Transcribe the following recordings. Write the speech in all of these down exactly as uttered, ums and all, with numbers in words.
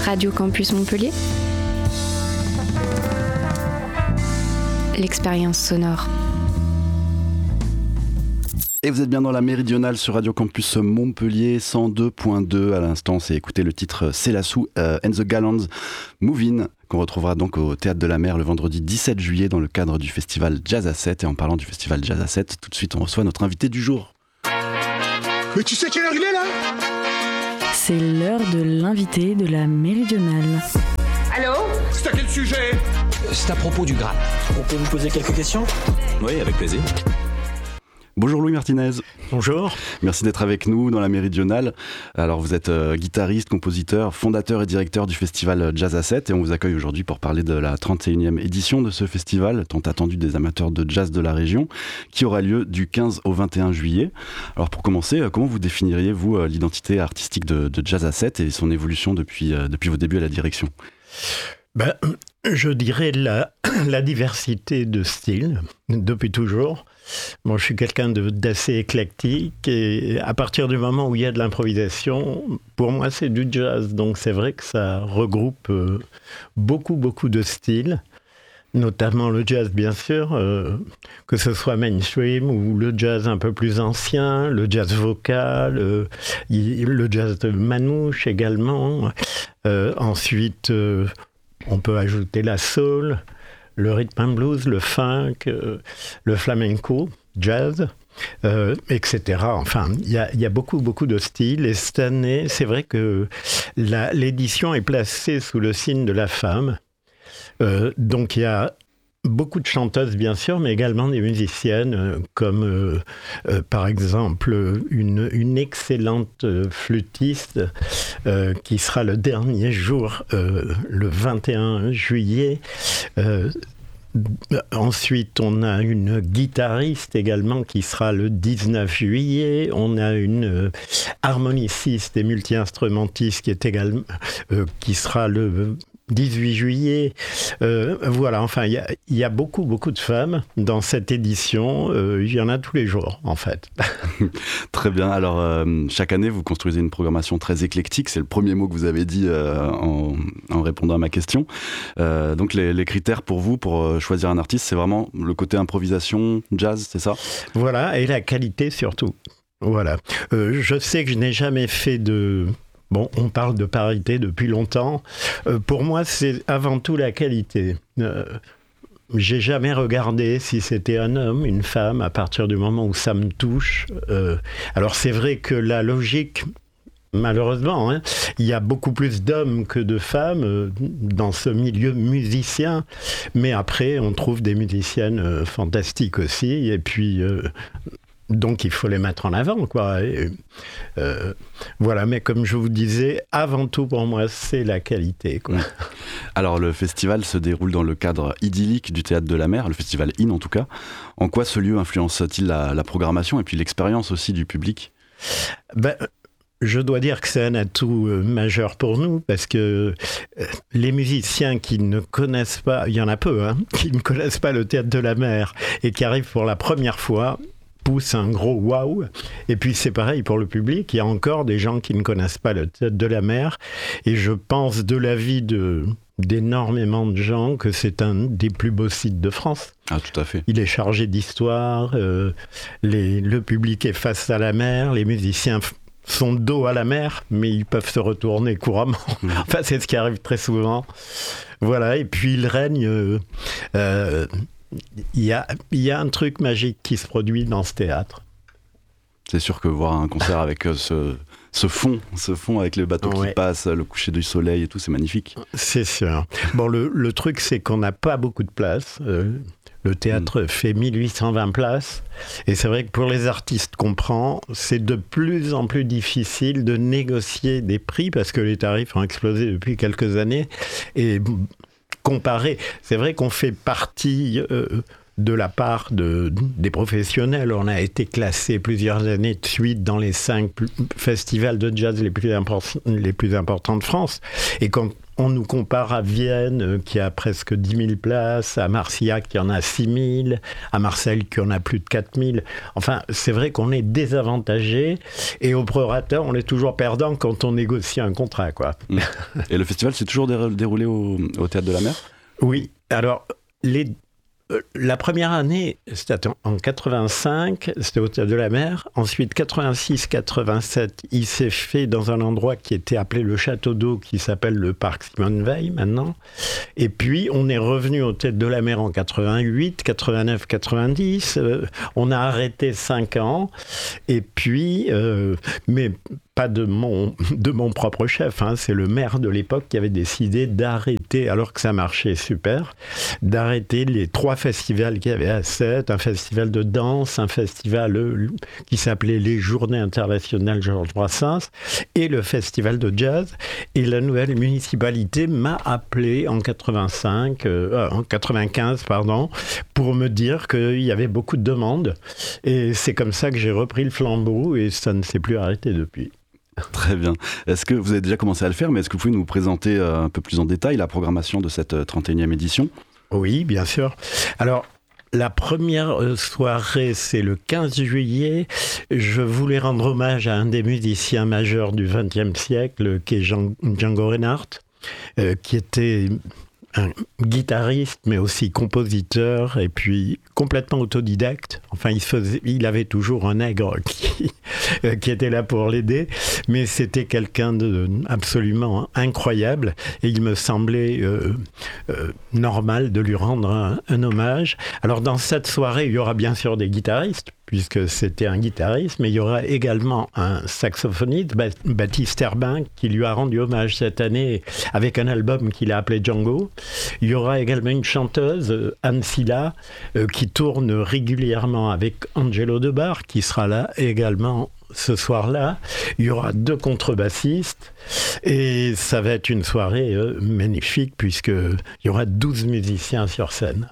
Radio Campus Montpellier. L'expérience sonore. Et vous êtes bien dans la Méridionale sur Radio Campus Montpellier cent deux point deux. À l'instant, c'est écouter le titre Célassou euh, and the Gallants Move In, qu'on retrouvera donc au Théâtre de la Mer le vendredi dix-sept juillet dans le cadre du festival Jazz à sept. Et en parlant du festival Jazz à sept, tout de suite on reçoit notre invité du jour. Mais tu sais quelle heure il est là ? C'est l'heure de l'invité de la Méridionale. Allô ? C'est à quel sujet ? C'est à propos du Graal. On peut vous poser quelques questions ? Oui, avec plaisir. Bonjour Louis Martinez. Bonjour. Merci d'être avec nous dans la Méridionale. Alors vous êtes euh, guitariste, compositeur, fondateur et directeur du festival Jazz à sept et on vous accueille aujourd'hui pour parler de la trente et unième édition de ce festival, tant attendu des amateurs de jazz de la région, qui aura lieu du quinze au vingt et un juillet. Alors pour commencer, euh, comment vous définiriez vous euh, l'identité artistique de, de Jazz à sept et son évolution depuis, euh, depuis vos débuts à la direction ? Ben, je dirais la, la diversité de styles, depuis toujours. Bon, je suis quelqu'un de, d'assez éclectique et à partir du moment où il y a de l'improvisation, pour moi c'est du jazz. Donc c'est vrai que ça regroupe euh, beaucoup, beaucoup de styles, notamment le jazz bien sûr, euh, que ce soit mainstream ou le jazz un peu plus ancien, le jazz vocal, euh, le jazz de manouche également. Euh, ensuite, euh, on peut ajouter la soul, le rhythm and blues, le funk, euh, le flamenco, jazz, euh, et cetera. Enfin, il y a, y a beaucoup, beaucoup de styles. Et cette année, c'est vrai que la, l'édition est placée sous le signe de la femme. Euh, donc, il y a beaucoup de chanteuses, bien sûr, mais également des musiciennes, euh, comme euh, euh, par exemple une, une excellente euh, flûtiste euh, qui sera le dernier jour, euh, le vingt et un juillet. Euh, Ensuite, on a une guitariste également qui sera le dix-neuf juillet. On a une euh, harmoniciste et multi-instrumentiste qui est également euh, qui sera le dix-huit juillet. Euh, voilà, enfin, il y, y a beaucoup, beaucoup de femmes dans cette édition. Euh, il y en a tous les jours, en fait. Très bien. Alors, euh, chaque année, vous construisez une programmation très éclectique. C'est le premier mot que vous avez dit euh, en, en répondant à ma question. Euh, donc, les, les critères pour vous, pour choisir un artiste, c'est vraiment le côté improvisation, jazz, c'est ça ? Voilà, et la qualité surtout. Voilà. Euh, je sais que je n'ai jamais fait de... Bon, on parle de parité depuis longtemps. Euh, pour moi, c'est avant tout la qualité. Euh, j'ai jamais regardé si c'était un homme, une femme, à partir du moment où ça me touche. Euh, alors, c'est vrai que la logique, malheureusement, hein, il y a beaucoup plus d'hommes que de femmes euh, dans ce milieu musicien. Mais après, on trouve des musiciennes euh, fantastiques aussi. Et puis... Euh, Donc, il faut les mettre en avant, quoi. Et, euh, voilà, mais comme je vous disais, avant tout, pour moi, c'est la qualité, quoi. Alors, le festival se déroule dans le cadre idyllique du Théâtre de la Mer, le festival In en tout cas. En quoi ce lieu influence-t-il la, la programmation et puis l'expérience aussi du public ? Ben, je dois dire que c'est un atout euh, majeur pour nous, parce que euh, les musiciens qui ne connaissent pas, il y en a peu, hein, qui ne connaissent pas le Théâtre de la Mer et qui arrivent pour la première fois, pousse un gros waouh. Et puis c'est pareil pour le public, il y a encore des gens qui ne connaissent pas le Théâtre de la Mer et je pense de l'avis de, d'énormément de gens que c'est un des plus beaux sites de France. Ah, tout à fait. Il est chargé d'histoire, euh, les, le public est face à la mer, les musiciens f- sont dos à la mer, mais ils peuvent se retourner couramment. Mmh. Enfin, c'est ce qui arrive très souvent. Voilà, et puis il règne... Euh, euh, Il y, a, il y a un truc magique qui se produit dans ce théâtre. C'est sûr que voir un concert avec ce, ce fond, ce fond avec les bateaux ouais. qui passent, le coucher du soleil et tout, c'est magnifique. C'est sûr. Bon, le, le truc, c'est qu'on n'a pas beaucoup de place. Euh, le théâtre mmh. fait mille huit cent vingt places. Et c'est vrai que pour les artistes qu'on prend, c'est de plus en plus difficile de négocier des prix parce que les tarifs ont explosé depuis quelques années. Et... comparé. C'est vrai qu'on fait partie euh, de la part de, des professionnels. On a été classé plusieurs années de suite dans les cinq plus, festivals de jazz les plus, import- les plus importants de France. Et quand on nous compare à Vienne, euh, qui a presque dix mille places, à Marcillac, qui en a six mille, à Marseille, qui en a plus de quatre mille. Enfin, c'est vrai qu'on est désavantagé. Et au prorata, on est toujours perdant quand on négocie un contrat, quoi. Et le festival s'est toujours dé- déroulé au, au Théâtre de la Mer ? Oui. Alors, les... Euh, la première année, c'était en quatre-vingt-cinq, c'était au Théâtre de la Mer. Ensuite, quatre-vingt-six quatre-vingt-sept, il s'est fait dans un endroit qui était appelé le Château d'Eau, qui s'appelle le Parc Simone Veil maintenant. Et puis, on est revenu au Théâtre de la Mer en quatre-vingt-huit, quatre-vingt-neuf, quatre-vingt-dix. Euh, on a arrêté cinq ans. Et puis, euh, mais pas de mon, de mon propre chef, hein. C'est le maire de l'époque qui avait décidé d'arrêter, alors que ça marchait super, d'arrêter les trois festivals qu'il y avait à Sète, un festival de danse, un festival euh, qui s'appelait les Journées internationales Georges Brassens, et le festival de jazz. Et la nouvelle municipalité m'a appelé en quatre-vingt-cinq, euh, en quatre-vingt-quinze, pardon, pour me dire qu'il y avait beaucoup de demandes. Et c'est comme ça que j'ai repris le flambeau, et ça ne s'est plus arrêté depuis. Très bien. Est-ce que vous avez déjà commencé à le faire, mais est-ce que vous pouvez nous présenter euh, un peu plus en détail la programmation de cette euh, trente et unième édition ? Oui, bien sûr. Alors, la première soirée, c'est le quinze juillet. Je voulais rendre hommage à un des musiciens majeurs du vingtième siècle, qui est Jean, Django Reinhardt, euh, qui était un guitariste, mais aussi compositeur, et puis complètement autodidacte. Enfin, il, faisait, il avait toujours un nègre qui, euh, qui était là pour l'aider, mais c'était quelqu'un d'absolument incroyable, et il me semblait euh, euh, normal de lui rendre un, un hommage. Alors, dans cette soirée, il y aura bien sûr des guitaristes, puisque c'était un guitariste, mais il y aura également un saxophoniste, Baptiste Herbin, qui lui a rendu hommage cette année avec un album qu'il a appelé Django. Il y aura également une chanteuse, Anne Silla, euh, qui tourne régulièrement avec Angelo Debar, qui sera là également ce soir-là. Il y aura deux contrebassistes, et ça va être une soirée euh, magnifique, puisqu'il y aura douze musiciens sur scène.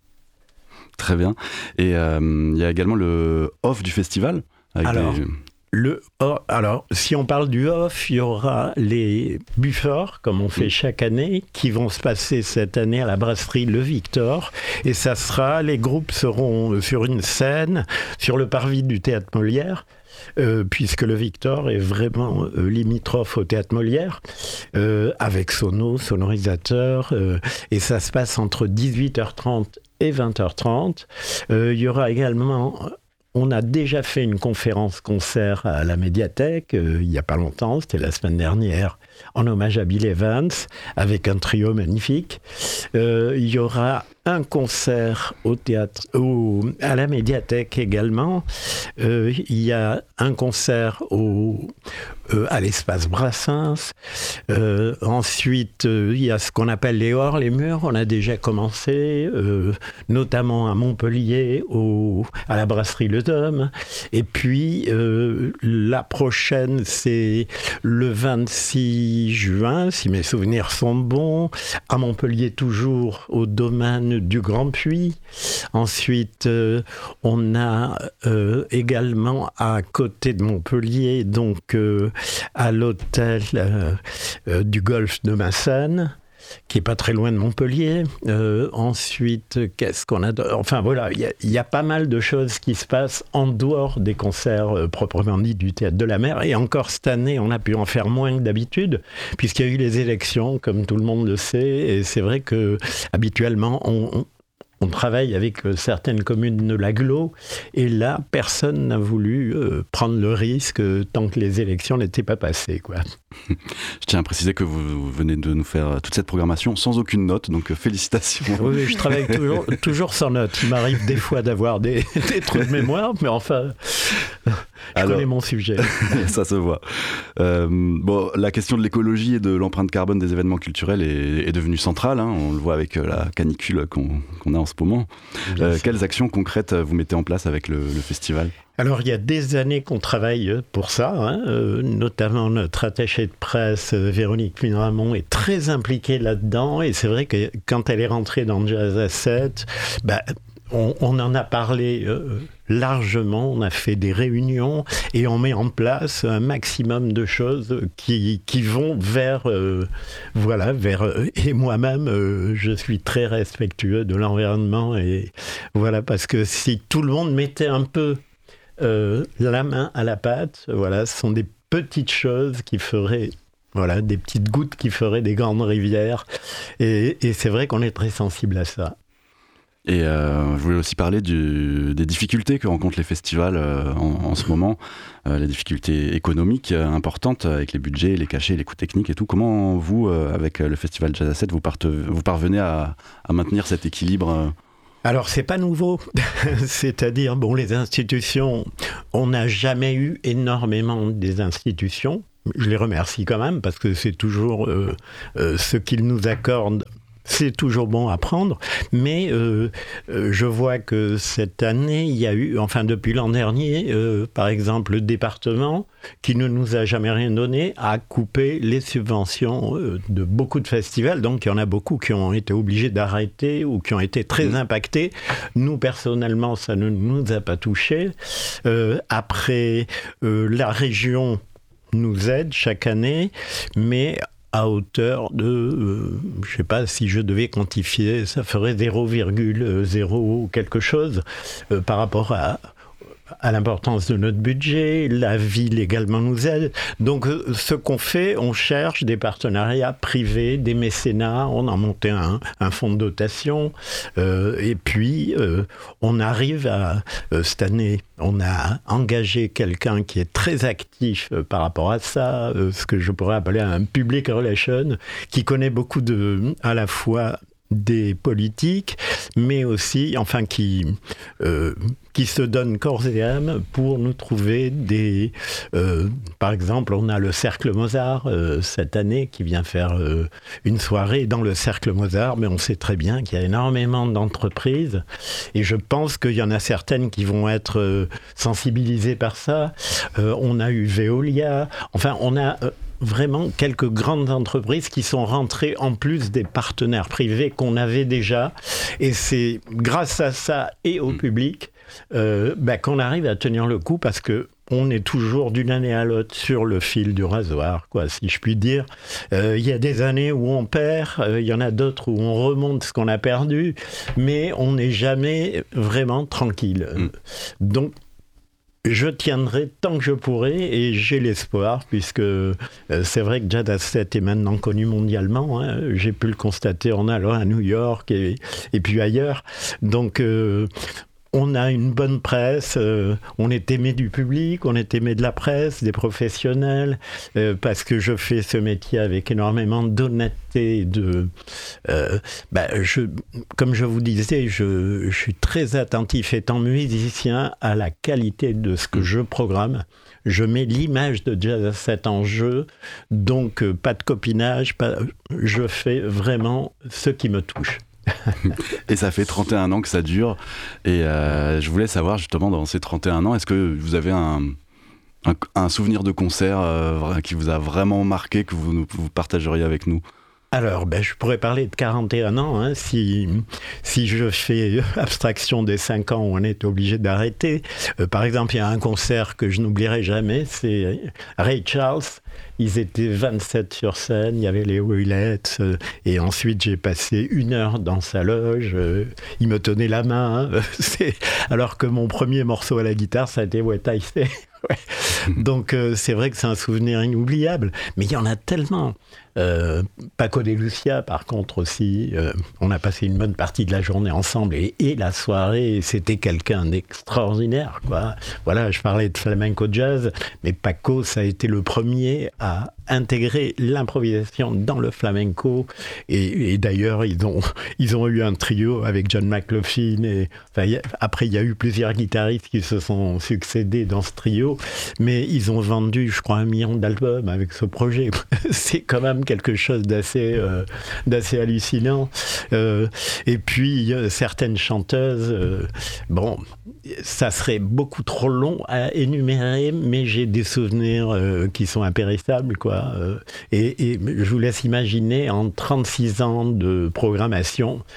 Très bien. Et euh, il y a également le off du festival avec Alors, des... le off, alors, si on parle du off, il y aura les Buffors, comme on fait chaque année, qui vont se passer cette année à la brasserie Le Victor. Et ça sera, les groupes seront sur une scène, sur le parvis du Théâtre Molière, Euh, puisque le Victor est vraiment euh, limitrophe au Théâtre Molière, euh, avec sono, sonorisateur, euh, et ça se passe entre dix-huit heures trente et vingt heures trente. Euh, il y aura également... On a déjà fait une conférence-concert à la médiathèque, euh, il n'y a pas longtemps, c'était la semaine dernière, en hommage à Bill Evans, avec un trio magnifique. Euh, il y aura un concert au théâtre, au, à la médiathèque également. Euh, il y a un concert au, euh, à l'espace Brassens. Euh, ensuite, euh, il y a ce qu'on appelle les hors, les murs. On a déjà commencé, euh, notamment à Montpellier, au, à la brasserie Le Dôme. Et puis, euh, la prochaine, c'est le vingt-six juin, si mes souvenirs sont bons, à Montpellier toujours, au domaine du Grand Puy. Ensuite, euh, on a euh, également à côté de Montpellier, donc euh, à l'hôtel euh, euh, du Golfe de Massène, qui est pas très loin de Montpellier. Euh, ensuite, qu'est-ce qu'on a de... Enfin voilà, il y, y a pas mal de choses qui se passent en dehors des concerts euh, proprement dits du Théâtre de la Mer. Et encore cette année, on a pu en faire moins que d'habitude, puisqu'il y a eu les élections, comme tout le monde le sait. Et c'est vrai que habituellement, on, on On travaille avec certaines communes de l'agglo, et là, personne n'a voulu euh, prendre le risque euh, tant que les élections n'étaient pas passées, quoi. Je tiens à préciser que vous venez de nous faire toute cette programmation sans aucune note, donc félicitations. Oui, je travaille toujours, toujours sans note. Il m'arrive des fois d'avoir des, des trous de mémoire, mais enfin, je Alors, connais mon sujet. Ça se voit. Euh, bon, la question de l'écologie et de l'empreinte carbone des événements culturels est, est devenue centrale, hein. On le voit avec la canicule qu'on, qu'on a en ce moment. Euh, quelles actions concrètes vous mettez en place avec le, le festival ? Alors, il y a des années qu'on travaille pour ça, hein, euh, notamment notre attachée de presse, euh, Véronique Muin-Ramon, est très impliquée là-dedans, et c'est vrai que quand elle est rentrée dans Jazz à sept, bah, on, on en a parlé euh, largement, on a fait des réunions et on met en place un maximum de choses qui, qui vont vers, euh, voilà, vers, euh, et moi-même, euh, je suis très respectueux de l'environnement et voilà, parce que si tout le monde mettait un peu euh, la main à la pâte, voilà, ce sont des petites choses qui feraient, voilà, des petites gouttes qui feraient des grandes rivières et, et c'est vrai qu'on est très sensible à ça. Et euh, je voulais aussi parler du, des difficultés que rencontrent les festivals euh, en, en ce moment, euh, les difficultés économiques euh, importantes avec les budgets, les cachets, les coûts techniques et tout. Comment vous, euh, avec le festival Jazz à sept, vous, parte, vous parvenez à, à maintenir cet équilibre euh... Alors, c'est pas nouveau. C'est-à-dire, bon, les institutions, on n'a jamais eu énormément des institutions. Je les remercie quand même parce que c'est toujours euh, euh, ce qu'ils nous accordent. C'est toujours bon à prendre, mais euh, euh, je vois que cette année, il y a eu, enfin depuis l'an dernier, euh, par exemple, le département, qui ne nous a jamais rien donné, a coupé les subventions euh, de beaucoup de festivals. Donc il y en a beaucoup qui ont été obligés d'arrêter ou qui ont été très impactés. Nous, personnellement, ça ne nous a pas touchés. Euh, après, euh, la région nous aide chaque année, mais à hauteur de, euh, je ne sais pas si je devais quantifier, ça ferait zéro virgule zéro quelque chose euh, par rapport à, à l'importance de notre budget. La ville également nous aide. Donc euh, ce qu'on fait, on cherche des partenariats privés, des mécénats, on a monté un, un fonds de dotation euh, et puis euh, on arrive à, euh, cette année, on a engagé quelqu'un qui est très actif euh, par rapport à ça, euh, ce que je pourrais appeler un public relation, qui connaît beaucoup de, à la fois des politiques, mais aussi, enfin, qui, euh, qui se donne corps et âme pour nous trouver des... Euh, par exemple, on a le Cercle Mozart euh, cette année qui vient faire euh, une soirée dans le Cercle Mozart, mais on sait très bien qu'il y a énormément d'entreprises et je pense qu'il y en a certaines qui vont être euh, sensibilisées par ça. Euh, on a eu Veolia, enfin, on a... Euh, vraiment quelques grandes entreprises qui sont rentrées en plus des partenaires privés qu'on avait déjà. Et c'est grâce à ça et au public euh, bah, qu'on arrive à tenir le coup parce que on est toujours d'une année à l'autre sur le fil du rasoir, quoi, si je puis dire. Euh, il y a des années où on perd, euh, il y en a d'autres où on remonte ce qu'on a perdu, mais on n'est jamais vraiment tranquille. Mm. Donc, je tiendrai tant que je pourrai et j'ai l'espoir puisque euh, c'est vrai que Jazz à sept est maintenant connu mondialement. Hein. J'ai pu le constater en allant à New York et, et puis ailleurs. Donc euh, on a une bonne presse, euh, on est aimé du public, on est aimé de la presse, des professionnels, euh, parce que je fais ce métier avec énormément d'honnêteté. De, euh, bah, je, comme je vous disais, je, je suis très attentif, étant musicien, à la qualité de ce que je programme. Je mets l'image de Jazz à sept en jeu, donc euh, pas de copinage, pas, je fais vraiment ce qui me touche. Et ça fait trente et un ans que ça dure. Et euh, je voulais savoir justement dans ces trente et un ans, est-ce que vous avez un, un, un souvenir de concert euh, qui vous a vraiment marqué, que vous, vous partageriez avec nous ? Alors, ben, je pourrais parler de quarante et un ans, hein, si, si je fais abstraction des cinq ans où on est obligé d'arrêter. Euh, par exemple, il y a un concert que je n'oublierai jamais, c'est Ray Charles. Ils étaient vingt-sept sur scène, il y avait les Willets, euh, et ensuite j'ai passé une heure dans sa loge, euh, il me tenait la main, hein, c'est... alors que mon premier morceau à la guitare, ça a été What I Say. Ouais. Donc euh, c'est vrai que c'est un souvenir inoubliable, mais il y en a tellement. Euh, Paco de Lucia, par contre aussi, euh, on a passé une bonne partie de la journée ensemble et, et la soirée, c'était quelqu'un d'extraordinaire, quoi. Voilà, je parlais de flamenco jazz, mais Paco, ça a été le premier à intégrer l'improvisation dans le flamenco et, et d'ailleurs ils ont, ils ont eu un trio avec John McLaughlin et enfin, y a, après il y a eu plusieurs guitaristes qui se sont succédés dans ce trio, mais ils ont vendu je crois un million d'albums avec ce projet. C'est quand même quelque chose d'assez, euh, d'assez hallucinant. Euh, et puis euh, certaines chanteuses, euh, bon, ça serait beaucoup trop long à énumérer, mais j'ai des souvenirs euh, qui sont impérissables, quoi. Euh, et, et je vous laisse imaginer, en trente-six ans de programmation,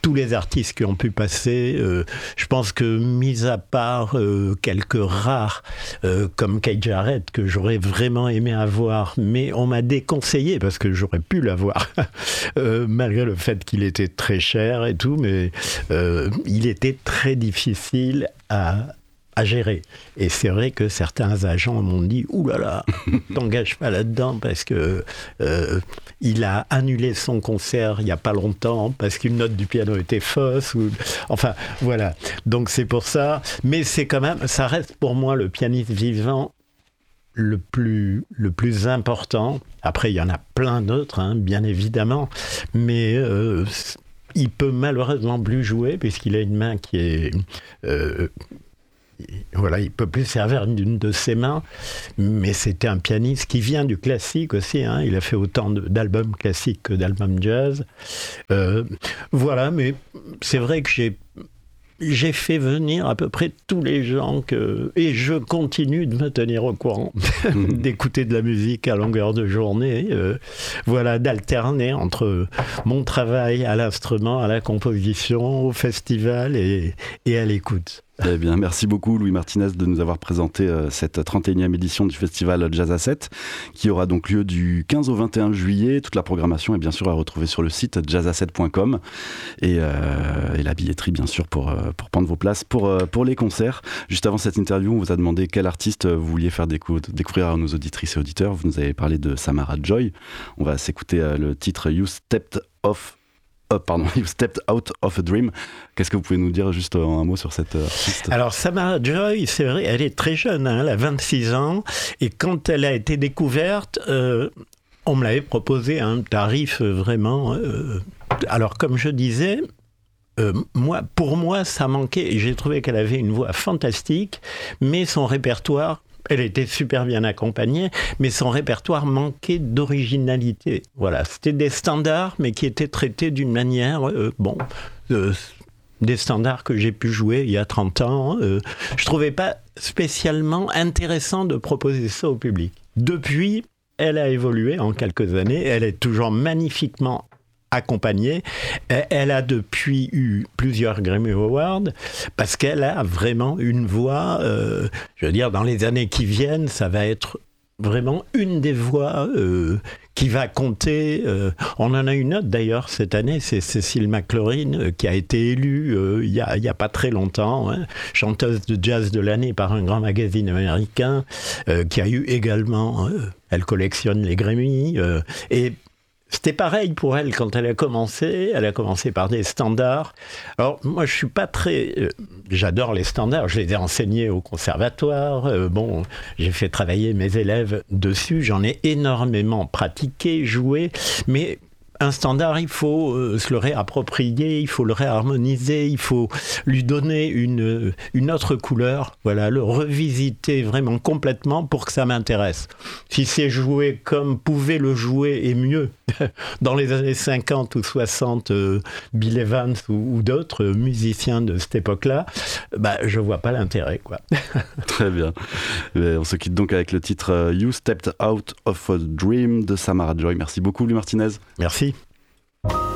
tous les artistes qui ont pu passer, euh, je pense que mis à part euh, quelques rares euh, comme Keith Jarrett que j'aurais vraiment aimé avoir, mais on m'a déconseillé parce que j'aurais pu l'avoir euh, malgré le fait qu'il était très cher et tout, mais euh, il était très difficile à à gérer. Et c'est vrai que certains agents m'ont dit « Ouh là là, t'engages pas là-dedans parce que euh, il a annulé son concert il n'y a pas longtemps parce qu'une note du piano était fausse. » ou... Enfin, voilà. Donc c'est pour ça. Mais c'est quand même, ça reste pour moi le pianiste vivant le plus, le plus important. Après, il y en a plein d'autres, hein, bien évidemment. Mais... Euh, il peut malheureusement plus jouer puisqu'il a une main qui est... Euh, Voilà, il peut plus servir d'une de ses mains, mais c'était un pianiste qui vient du classique aussi. Hein. Il a fait autant de, d'albums classiques que d'albums jazz. Euh, voilà, mais c'est vrai que j'ai j'ai fait venir à peu près tous les gens que et je continue de me tenir au courant, d'écouter de la musique à longueur de journée. Euh, voilà, d'alterner entre mon travail à l'instrument, à la composition, au festival et, et à l'écoute. Eh bien, merci beaucoup Louis Martinez de nous avoir présenté euh, cette trente et unième édition du festival Jazz à sept qui aura donc lieu du quinze au vingt et un juillet. Toute la programmation est bien sûr à retrouver sur le site jazz à sept point com et, euh, et la billetterie bien sûr pour, euh, pour prendre vos places pour, euh, pour les concerts. Juste avant cette interview, on vous a demandé quel artiste vous vouliez faire décou- découvrir à nos auditrices et auditeurs. Vous nous avez parlé de Samara Joy. On va s'écouter euh, le titre You Stepped Off Oh, pardon, You Stepped Out of a Dream. Qu'est-ce que vous pouvez nous dire juste en un mot sur cette artiste ? Alors Samara Joy, c'est vrai, elle est très jeune, hein, elle a vingt-six ans, et quand elle a été découverte, euh, on me l'avait proposé à un tarif vraiment... Euh, alors comme je disais... Euh, moi, pour moi, ça manquait, et j'ai trouvé qu'elle avait une voix fantastique, mais son répertoire... Elle était super bien accompagnée, mais son répertoire manquait d'originalité. Voilà, c'était des standards, mais qui étaient traités d'une manière, euh, bon, euh, des standards que j'ai pu jouer il y a trente ans. Euh, je trouvais pas spécialement intéressant de proposer ça au public. Depuis, elle a évolué en quelques années. Elle est toujours magnifiquement accompagnée. Elle a depuis eu plusieurs Grammy Awards parce qu'elle a vraiment une voix, euh, je veux dire, dans les années qui viennent, ça va être vraiment une des voix euh, qui va compter. Euh, on en a une autre d'ailleurs cette année, c'est Cécile McLaurin euh, qui a été élue euh, il y a, il y a pas très longtemps, hein, chanteuse de jazz de l'année par un grand magazine américain, euh, qui a eu également, euh, elle collectionne les Grammy, euh, et c'était pareil pour elle quand elle a commencé. Elle a commencé par des standards. Alors, moi, je suis pas très... Euh, j'adore les standards. Je les ai enseignés au conservatoire. Euh, bon, j'ai fait travailler mes élèves dessus. J'en ai énormément pratiqué, joué. Mais un standard, il faut euh, se le réapproprier, il faut le réharmoniser, il faut lui donner une, une autre couleur. Voilà, le revisiter vraiment complètement pour que ça m'intéresse. Si c'est joué comme pouvait le jouer et mieux dans les années cinquante ou soixante, euh, Bill Evans ou, ou d'autres euh, musiciens de cette époque-là, bah, je vois pas l'intérêt, quoi. Très bien. Et on se quitte donc avec le titre euh, You Stepped Out of a Dream de Samara Joy. Merci beaucoup, Louis Martinez. Merci.